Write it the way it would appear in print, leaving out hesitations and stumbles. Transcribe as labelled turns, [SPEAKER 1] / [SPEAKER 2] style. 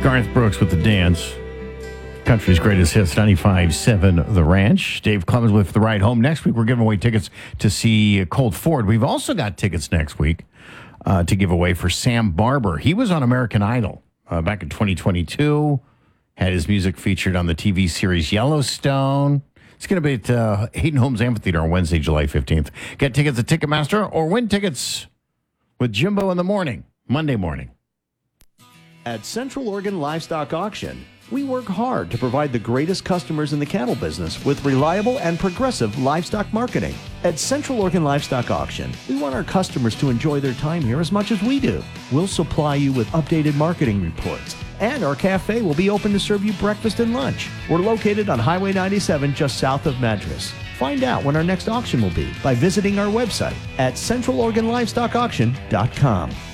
[SPEAKER 1] Garth Brooks with The Dance. Country's greatest hits, 95.7 The Ranch. Dave Clemens with The Ride Home. Next week, we're giving away tickets to see Colt Ford. We've also got tickets next week to give away for Sam Barber. He was on American Idol back in 2022. Had his music featured on the TV series Yellowstone. It's going to be at Hayden Homes Amphitheater on Wednesday, July 15th. Get tickets at Ticketmaster or win tickets with Jimbo in the morning, Monday morning.
[SPEAKER 2] At Central Oregon Livestock Auction, we work hard to provide the greatest customers in the cattle business with reliable and progressive livestock marketing. At Central Oregon Livestock Auction, we want our customers to enjoy their time here as much as we do. We'll supply you with updated marketing reports, and our cafe will be open to serve you breakfast and lunch. We're located on Highway 97 just south of Madras. Find out when our next auction will be by visiting our website at centraloregonlivestockauction.com.